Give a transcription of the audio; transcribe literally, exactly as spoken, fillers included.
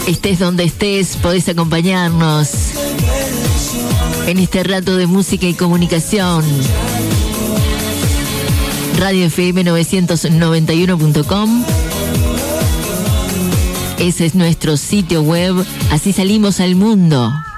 Estés donde estés, podés acompañarnos en este rato de música y comunicación. Radio F M novecientos noventa y uno punto com. Ese es nuestro sitio web. Así salimos al mundo.